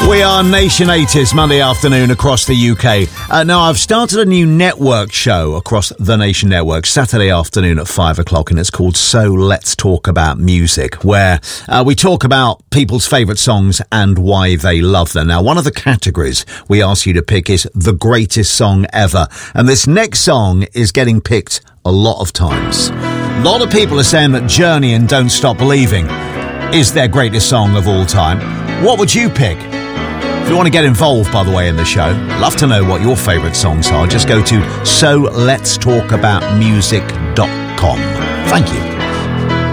We are Nation 80s, Monday afternoon across the UK. Now, I've started a new network show across the Nation Network, Saturday afternoon at 5 o'clock, and it's called So Let's Talk About Music, where we talk about people's favourite songs and why they love them. Now, one of the categories we ask you to pick is the greatest song ever, and this next song is getting picked a lot of times. A lot of people are saying that Journey and Don't Stop Believing is their greatest song of all time. What would you pick? If you want to get involved, by the way, in the show, love to know what your favourite songs are. Just go to soletstalkaboutmusic.com. Thank you.